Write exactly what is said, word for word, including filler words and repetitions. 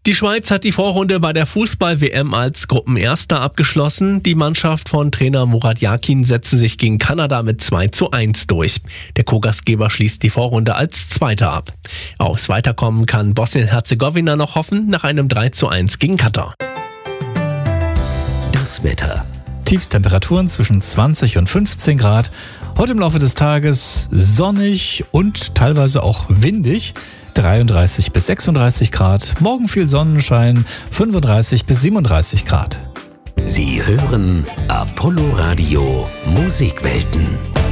Die Schweiz hat die Vorrunde bei der Fußball-W M als Gruppenerster abgeschlossen. Die Mannschaft von Trainer Murat Yakin setzte sich gegen Kanada mit zwei zu eins durch. Der Co-Gastgeber schließt die Vorrunde als Zweiter ab. Aufs Weiterkommen kann Bosnien-Herzegowina noch hoffen, nach einem drei zu eins gegen Katar. Das Wetter. Tiefstemperaturen zwischen zwanzig und fünfzehn Grad. Heute im Laufe des Tages sonnig und teilweise auch windig. dreiunddreißig bis sechsunddreißig Grad. Morgen viel Sonnenschein. fünfunddreißig bis siebenunddreißig Grad. Sie hören Apollo Radio Musikwelten.